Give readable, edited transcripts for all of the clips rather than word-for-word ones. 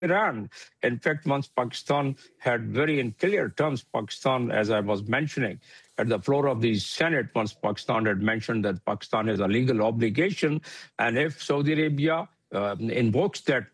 Iran. In fact, once Pakistan had very in clear terms, Pakistan, as I was mentioning, at the floor of the Senate, once Pakistan had mentioned that Pakistan has a legal obligation, and if Saudi Arabia invokes that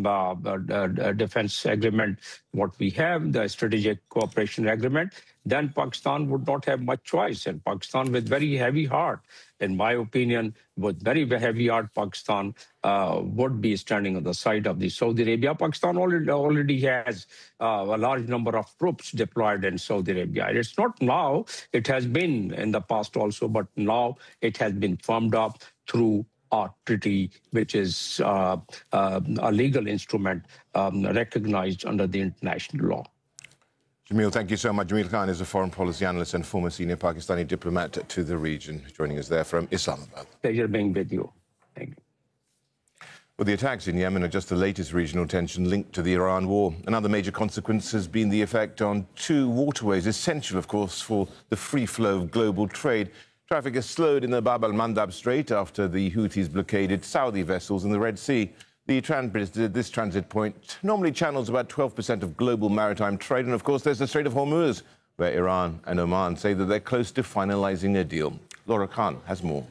defense agreement, what we have, the strategic cooperation agreement, then Pakistan would not have much choice. And Pakistan, with very heavy heart, in my opinion, with very heavy heart, Pakistan would be standing on the side of the Saudi Arabia. Pakistan already has a large number of troops deployed in Saudi Arabia. And it's not now, it has been in the past also, but now it has been firmed up through a treaty, which is a legal instrument recognized under the international law. Jamil, thank you so much. Jamil Khan is a foreign policy analyst and former senior Pakistani diplomat to the region, joining us there from Islamabad. Pleasure being with you. Thank you. Well, the attacks in Yemen are just the latest regional tension linked to the Iran war. Another major consequence has been the effect on two waterways, essential, of course, for the free flow of global trade. Traffic has slowed in the Bab al-Mandab Strait after the Houthis blockaded Saudi vessels in the Red Sea. This transit point normally channels about 12% of global maritime trade. And, of course, there's the Strait of Hormuz, where Iran and Oman say that they're close to finalizing a deal. Laura Khan has more.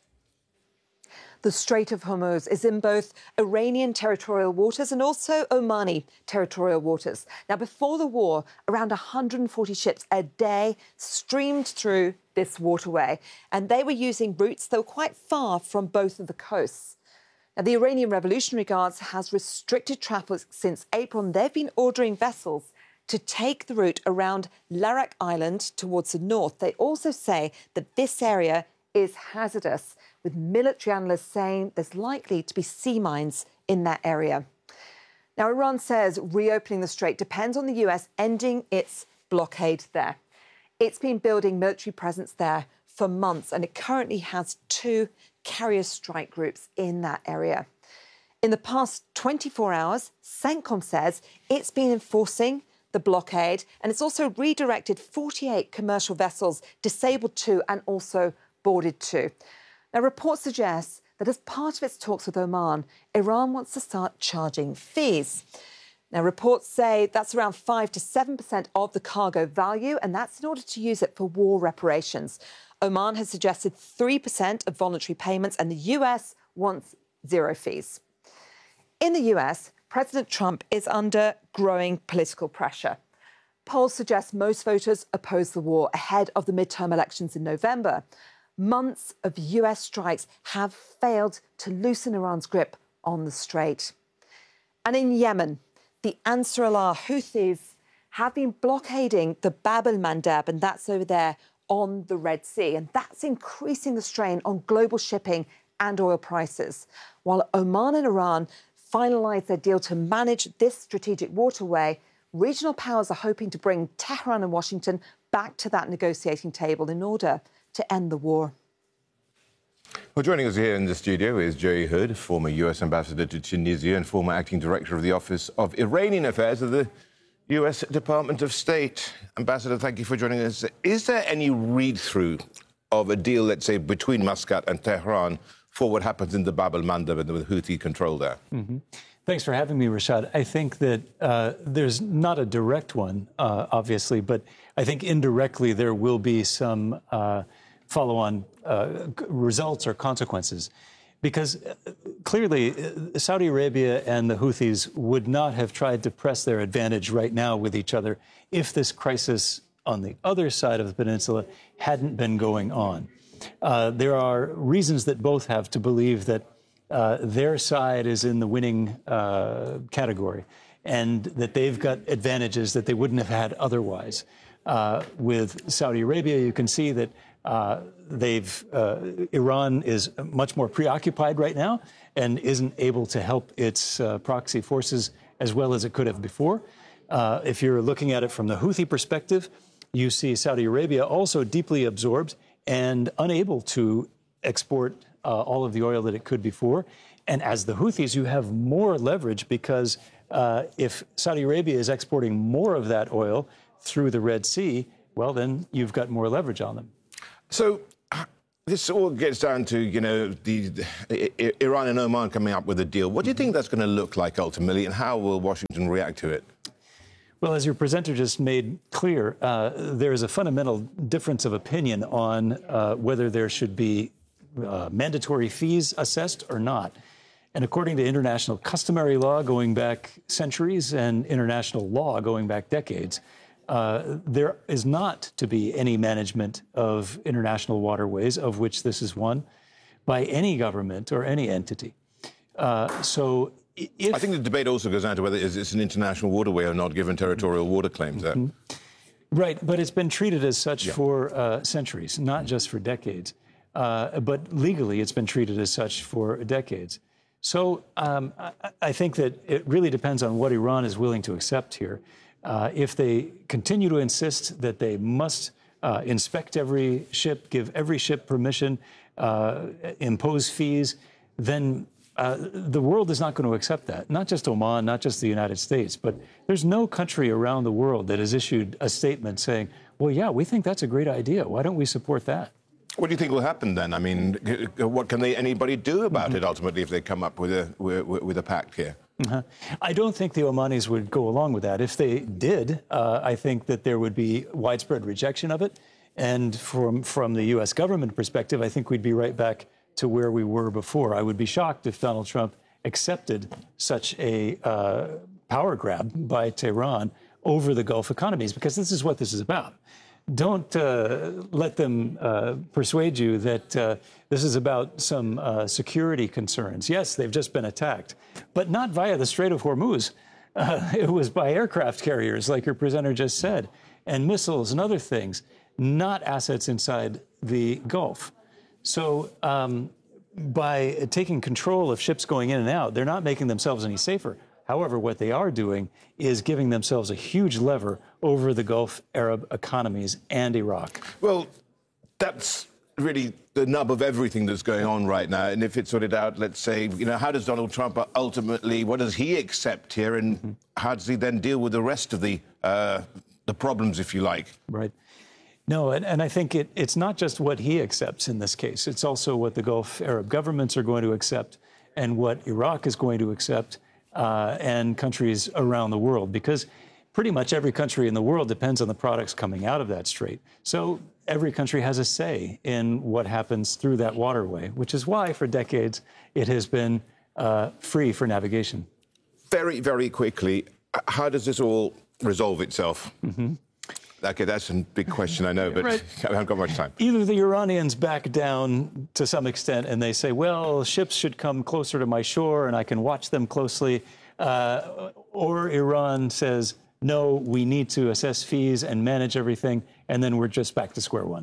The Strait of Hormuz is in both Iranian territorial waters and also Omani territorial waters. Now, before the war, around 140 ships a day streamed through this waterway, and they were using routes that were quite far from both of the coasts. Now, the Iranian Revolutionary Guards has restricted traffic since April, and they've been ordering vessels to take the route around Larak Island towards the north. They also say that this area is hazardous, with military analysts saying there's likely to be sea mines in that area. Now, Iran says reopening the strait depends on the US ending its blockade there. It's been building military presence there for months, and it currently has 2 carrier strike groups in that area. In the past 24 hours, CENTCOM says it's been enforcing the blockade, and it's also redirected 48 commercial vessels, disabled 2 and also boarded 2. Now, reports suggest that as part of its talks with Oman, Iran wants to start charging fees. Now, reports say that's around 5 to 7% of the cargo value, and that's in order to use it for war reparations. Oman has suggested 3% of voluntary payments, and the US wants 0 fees. In the US, President Trump is under growing political pressure. Polls suggest most voters oppose the war ahead of the midterm elections in November. Months of US strikes have failed to loosen Iran's grip on the strait. And in Yemen, the Ansar Allah Houthis have been blockading the Bab al-Mandab, and that's over there on the Red Sea. And that's increasing the strain on global shipping and oil prices. While Oman and Iran finalise their deal to manage this strategic waterway, regional powers are hoping to bring Tehran and Washington back to that negotiating table in order to end the war. Well, joining us here in the studio is Jerry Hood, former US ambassador to Tunisia and former acting director of the Office of Iranian Affairs of the US Department of State. Ambassador, thank you for joining us. Is there any read-through of a deal, let's say, between Muscat and Tehran for what happens in the Bab al-Mandab and the Houthi control there? Thanks for having me, Rashad. I think that there's not a direct one, obviously, but I think indirectly there will be some follow-on results or consequences. Because clearly, Saudi Arabia and the Houthis would not have tried to press their advantage right now with each other if this crisis on the other side of the peninsula hadn't been going on. There are reasons that both have to believe that their side is in the winning category and that they've got advantages that they wouldn't have had otherwise. With Saudi Arabia, you can see that Iran is much more preoccupied right now and isn't able to help its proxy forces as well as it could have before. If you're looking at it from the Houthi perspective, you see Saudi Arabia also deeply absorbed and unable to export all of the oil that it could before. And as the Houthis, you have more leverage because if Saudi Arabia is exporting more of that oil through the Red Sea, well, then you've got more leverage on them. So This all gets down to, Iran and Oman coming up with a deal. What do you think that's going to look like ultimately, and how will Washington react to it? Well, as your presenter just made clear, there is a fundamental difference of opinion on whether there should be mandatory fees assessed or not. And according to international customary law going back centuries and international law going back decades, there is not to be any management of international waterways, of which this is one, by any government or any entity. I think the debate also goes down to whether it's an international waterway or not, given territorial water claims there. Right, but it's been treated as such for centuries, not just for decades. But legally, it's been treated as such for decades. So I think that it really depends on what Iran is willing to accept here. If they continue to insist that they must inspect every ship, give every ship permission, impose fees, then the world is not going to accept that. Not just Oman, not just the United States, but there's no country around the world that has issued a statement saying, well, yeah, we think that's a great idea. Why don't we support that? What do you think will happen then? I mean, what can anybody do about it ultimately if they come up with a pact here? I don't think the Omanis would go along with that. If they did, I think that there would be widespread rejection of it. And from the U.S. government perspective, I think we'd be right back to where we were before. I would be shocked if Donald Trump accepted such a power grab by Tehran over the Gulf economies, because this is what this is about. Don't let them persuade you that this is about some security concerns. Yes, they've just been attacked, but not via the Strait of Hormuz. It was by aircraft carriers, like your presenter just said, and missiles and other things, not assets inside the Gulf. So by taking control of ships going in and out, they're not making themselves any safer. However, what they are doing is giving themselves a huge lever over the Gulf Arab economies and Iraq. Well, that's really the nub of everything that's going on right now. And if it's sorted out, let's say, how does Donald Trump ultimately, what does he accept here? And how does he then deal with the rest of the problems, if you like? Right. No, and I think it's not just what he accepts in this case. It's also what the Gulf Arab governments are going to accept and what Iraq is going to accept. And countries around the world, because pretty much every country in the world depends on the products coming out of that strait. So every country has a say in what happens through that waterway, which is why for decades it has been free for navigation. Very, very quickly, how does this all resolve itself? Okay, that's a big question, I know, but right. I haven't got much time. Either the Iranians back down to some extent and they say, well, ships should come closer to my shore and I can watch them closely, or Iran says, no, we need to assess fees and manage everything, and then we're just back to square one.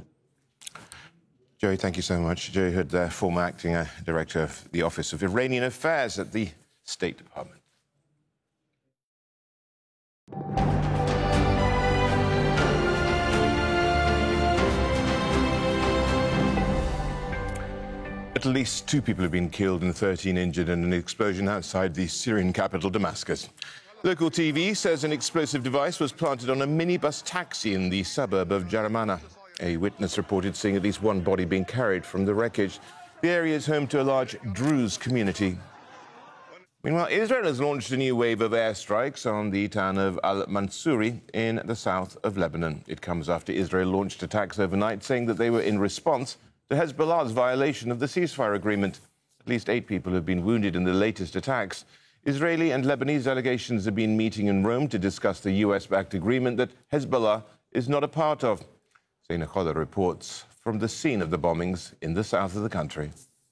Joey, thank you so much. Joey Hood, former acting director of the Office of Iranian Affairs at the State Department. At least 2 people have been killed and 13 injured in an explosion outside the Syrian capital, Damascus. Local TV says an explosive device was planted on a minibus taxi in the suburb of Jaramana. A witness reported seeing at least 1 body being carried from the wreckage. The area is home to a large Druze community. Meanwhile, Israel has launched a new wave of airstrikes on the town of Al-Mansouri in the south of Lebanon. It comes after Israel launched attacks overnight, saying that they were in response to Hezbollah's violation of the ceasefire agreement. At least 8 people have been wounded in the latest attacks. Israeli and Lebanese delegations have been meeting in Rome to discuss the US-backed agreement that Hezbollah is not a part of. Zaina Khodar reports from the scene of the bombings in the south of the country.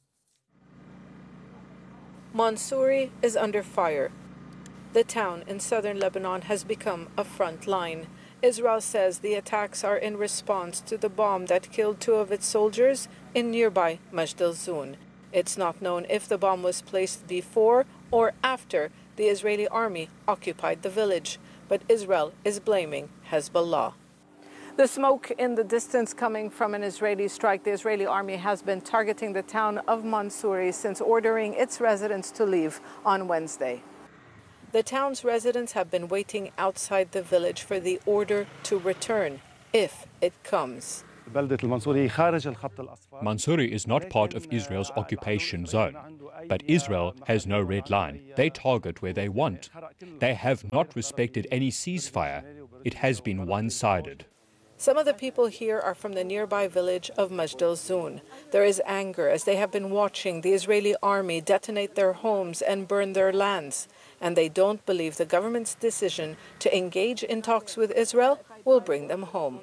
Mansouri is under fire. The town in southern Lebanon has become a front line. Israel says the attacks are in response to the bomb that killed 2 of its soldiers in nearby Majd al-Zoun. It's not known if the bomb was placed before or after the Israeli army occupied the village, but Israel is blaming Hezbollah. The smoke in the distance coming from an Israeli strike. The Israeli army has been targeting the town of Mansouri since ordering its residents to leave on Wednesday. The town's residents have been waiting outside the village for the order to return, if it comes. Mansouri is not part of Israel's occupation zone, but Israel has no red line. They target where they want. They have not respected any ceasefire. It has been one-sided. Some of the people here are from the nearby village of Majd al-Zoun. There is anger as they have been watching the Israeli army detonate their homes and burn their lands. And they don't believe the government's decision to engage in talks with Israel will bring them home.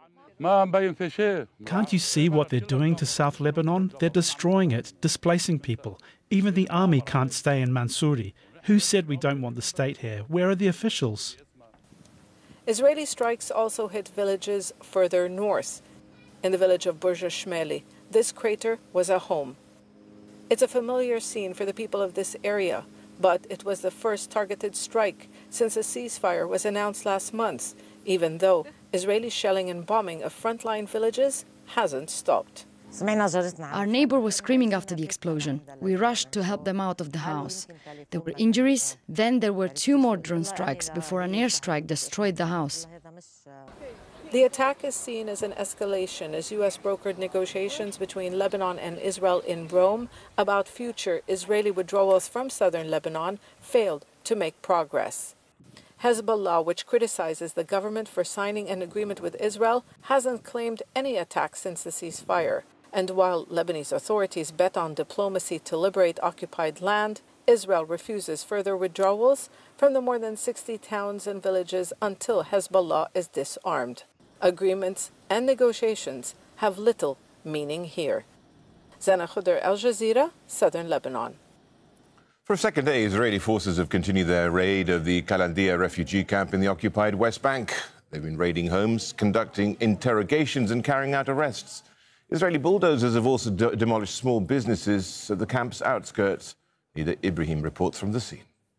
Can't you see what they're doing to South Lebanon? They're destroying it, displacing people. Even the army can't stay in Mansouri. Who said we don't want the state here? Where are the officials? Israeli strikes also hit villages further north. In the village of Burj Shmeli, this crater was a home. It's a familiar scene for the people of this area, but it was the first targeted strike since a ceasefire was announced last month, even though Israeli shelling and bombing of frontline villages hasn't stopped. Our neighbor was screaming after the explosion. We rushed to help them out of the house. There were injuries, then there were 2 more drone strikes before an airstrike destroyed the house. The attack is seen as an escalation as U.S. brokered negotiations between Lebanon and Israel in Rome about future Israeli withdrawals from southern Lebanon failed to make progress. Hezbollah, which criticizes the government for signing an agreement with Israel, hasn't claimed any attacks since the ceasefire. And while Lebanese authorities bet on diplomacy to liberate occupied land, Israel refuses further withdrawals from the more than 60 towns and villages until Hezbollah is disarmed. Agreements and negotiations have little meaning here. Zana Khouder, Al Jazeera, Southern Lebanon. For a second day, Israeli forces have continued their raid of the Kalandia refugee camp in the occupied West Bank. They've been raiding homes, conducting interrogations and carrying out arrests. Israeli bulldozers have also demolished small businesses at the camp's outskirts. Nida Ibrahim reports from the scene.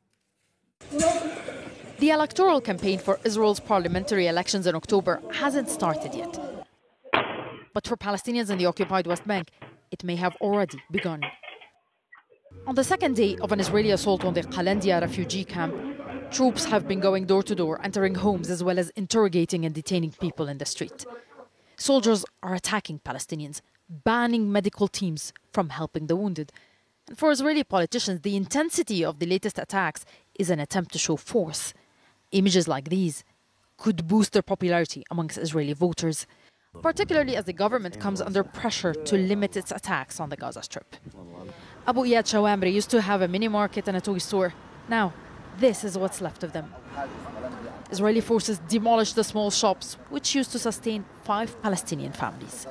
The electoral campaign for Israel's parliamentary elections in October hasn't started yet. But for Palestinians in the occupied West Bank, it may have already begun. On the second day of an Israeli assault on the Kalandia refugee camp, troops have been going door to door, entering homes as well as interrogating and detaining people in the street. Soldiers are attacking Palestinians, banning medical teams from helping the wounded. And for Israeli politicians, the intensity of the latest attacks is an attempt to show force. Images like these could boost their popularity amongst Israeli voters, particularly as the government comes under pressure to limit its attacks on the Gaza Strip. Abu Iyad Shawamri used to have a mini market and a toy store. Now, this is what's left of them. Israeli forces demolished the small shops, which used to sustain 5 Palestinian families.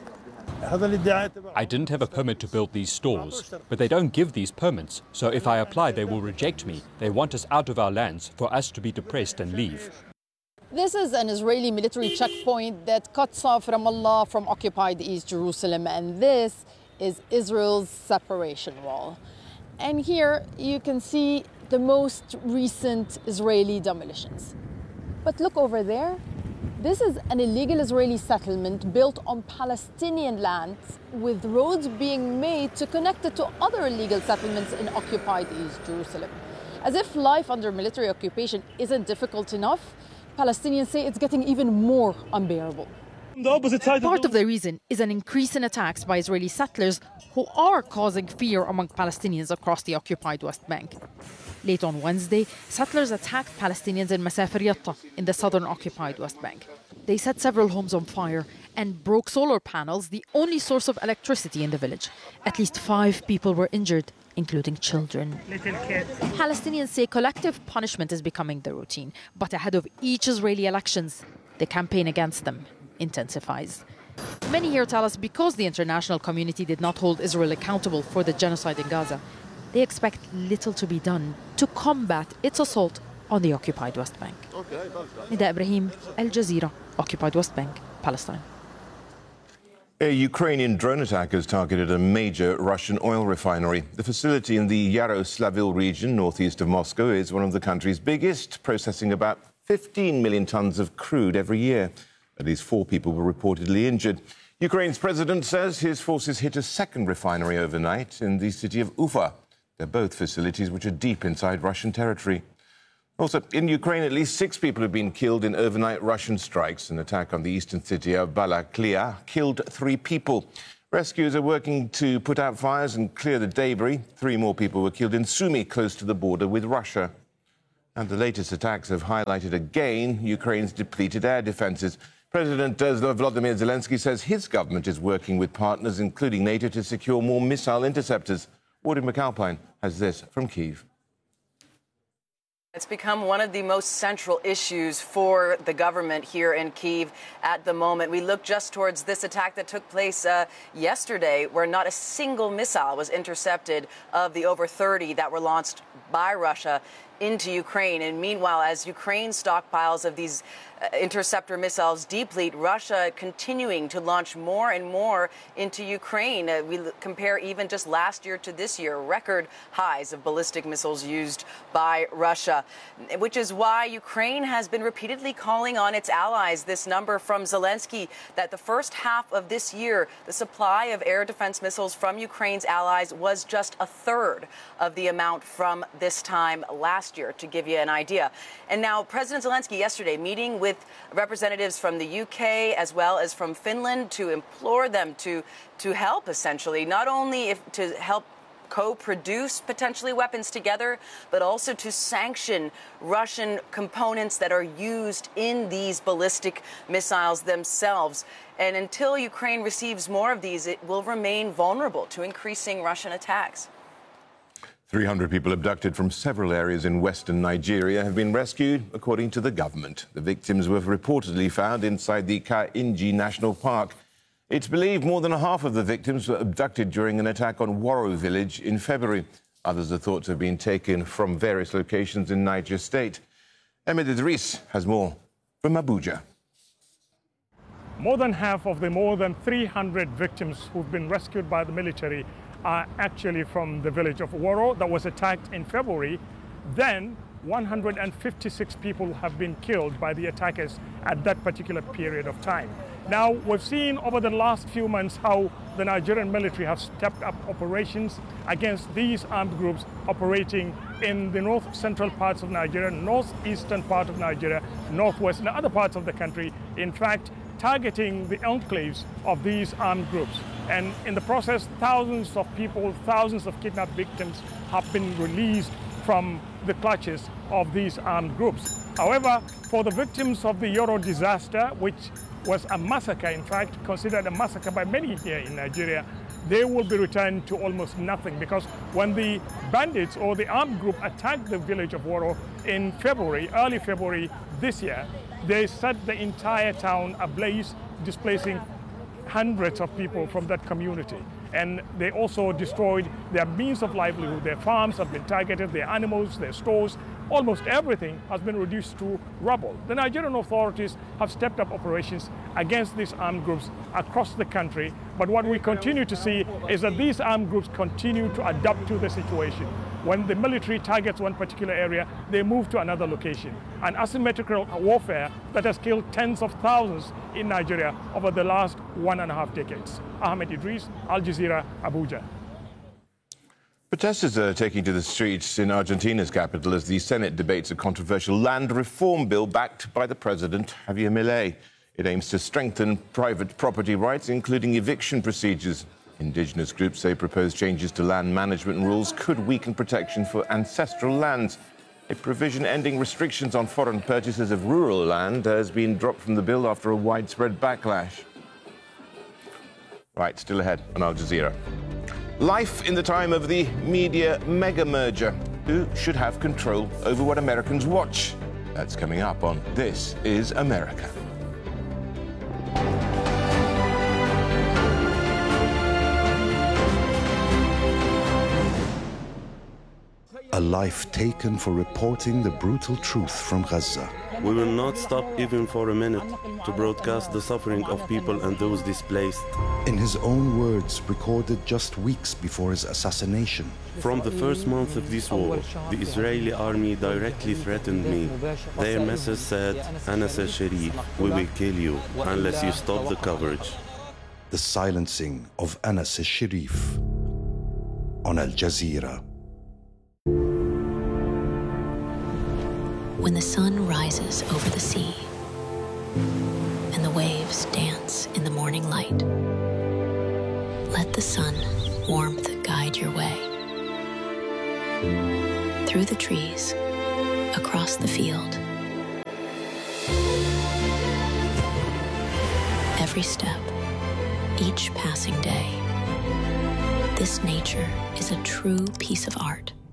I didn't have a permit to build these stores, but they don't give these permits. So if I apply, they will reject me. They want us out of our lands for us to be depressed and leave. This is an Israeli military checkpoint that cuts off Ramallah from occupied East Jerusalem, and this is Israel's separation wall. And here you can see the most recent Israeli demolitions. But look over there. This is an illegal Israeli settlement built on Palestinian lands, with roads being made to connect it to other illegal settlements in occupied East Jerusalem. As if life under military occupation isn't difficult enough, Palestinians say it's getting even more unbearable. Part of the reason is an increase in attacks by Israeli settlers who are causing fear among Palestinians across the occupied West Bank. Late on Wednesday, settlers attacked Palestinians in Masafer Yatta in the southern occupied West Bank. They set several homes on fire and broke solar panels, the only source of electricity in the village. At least 5 people were injured, including children. Palestinians say collective punishment is becoming the routine, but ahead of each Israeli elections, the campaign against them intensifies. Many here tell us because the international community did not hold Israel accountable for the genocide in Gaza, they expect little to be done to combat its assault on the occupied West Bank. Nida Ibrahim, Al Jazeera, occupied West Bank, Palestine. A Ukrainian drone attack has targeted a major Russian oil refinery. The facility in the Yaroslavl region, northeast of Moscow, is one of the country's biggest, processing about 15 million tons of crude every year. At least 4 people were reportedly injured. Ukraine's president says his forces hit a second refinery overnight in the city of Ufa. They're both facilities which are deep inside Russian territory. Also, in Ukraine, at least 6 people have been killed in overnight Russian strikes. An attack on the eastern city of Balaklia killed 3 people. Rescuers are working to put out fires and clear the debris. 3 more people were killed in Sumy, close to the border with Russia. And the latest attacks have highlighted again Ukraine's depleted air defences. President Volodymyr Zelensky says his government is working with partners, including NATO, to secure more missile interceptors. Audrey McAlpine has this from Kyiv. It's become one of the most central issues for the government here in Kyiv at the moment. We look just towards this attack that took place yesterday, where not a single missile was intercepted of the over 30 that were launched by Russia into Ukraine. And meanwhile, as Ukraine's stockpiles of these interceptor missiles deplete, Russia continuing to launch more and more into Ukraine. We compare even just last year to this year, record highs of ballistic missiles used by Russia, which is why Ukraine has been repeatedly calling on its allies. This number from Zelensky, that the first half of this year, the supply of air defense missiles from Ukraine's allies was just a third of the amount from this time last year, to give you an idea. And now President Zelensky yesterday meeting with representatives from the UK as well as from Finland to implore them to help, essentially, not only to help co-produce potentially weapons together, but also to sanction Russian components that are used in these ballistic missiles themselves. And until Ukraine receives more of these, it will remain vulnerable to increasing Russian attacks. 300 people abducted from several areas in western Nigeria have been rescued, according to the government. The victims were reportedly found inside the Kainji National Park. It's believed more than half of the victims were abducted during an attack on Waro village in February. Others are thought to have been taken from various locations in Niger State. Ahmed Idris has more from Abuja. More than half of the more than 300 victims who've been rescued by the military are actually from the village of Waro that was attacked in February. Then 156 people have been killed by the attackers at that particular period of time. Now, we've seen over the last few months how the Nigerian military have stepped up operations against these armed groups operating in the north-central parts of Nigeria, northeastern part of Nigeria, northwest and other parts of the country. In fact, targeting the enclaves of these armed groups. And in the process, thousands of people, thousands of kidnapped victims have been released from the clutches of these armed groups. However, for the victims of the Yoro disaster, which was a massacre, in fact, considered a massacre by many here in Nigeria, they will be returned to almost nothing, because when the bandits or the armed group attacked the village of Waro in February, early February this year, they set the entire town ablaze, displacing hundreds of people from that community. And they also destroyed their means of livelihood. Their farms have been targeted, their animals, their stores, almost everything has been reduced to rubble. The Nigerian authorities have stepped up operations against these armed groups across the country. But what we continue to see is that these armed groups continue to adapt to the situation. When the military targets one particular area, they move to another location. An asymmetrical warfare that has killed tens of thousands in Nigeria over the last 1.5 decades. Ahmed Idris, Al Jazeera, Abuja. Protesters are taking to the streets in Argentina's capital as the Senate debates a controversial land reform bill backed by the president, Javier Milei. It aims to strengthen private property rights, including eviction procedures. Indigenous groups say proposed changes to land management rules could weaken protection for ancestral lands. A provision ending restrictions on foreign purchases of rural land has been dropped from the bill after a widespread backlash. Right, still ahead on Al Jazeera. Life in the time of the media mega-merger. Who should have control over what Americans watch? That's coming up on This is America. A life taken for reporting the brutal truth from Gaza. We will not stop even for a minute to broadcast the suffering of people and those displaced. In his own words, recorded just weeks before his assassination. From the first month of this war, the Israeli army directly threatened me. Their message said, Anas al-Sharif, we will kill you unless you stop the coverage. The silencing of Anas al-Sharif on Al Jazeera. When the sun rises over the sea and the waves dance in the morning light, let the sun warmth guide your way. Through the trees, across the field. Every step, each passing day. This nature is a true piece of art.